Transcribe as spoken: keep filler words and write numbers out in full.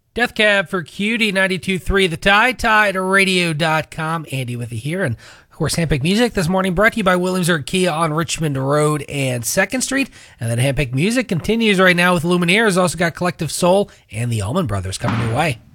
Death Cab for Cutie ninety-two point three, The Tide, tide radio dot com. Andy with you here. And, of course, Handpicked Music this morning brought to you by Williamsburg Kia on Richmond Road and second Street. And then Handpicked Music continues right now with Lumineers. Also got Collective Soul and the Allman Brothers coming your way.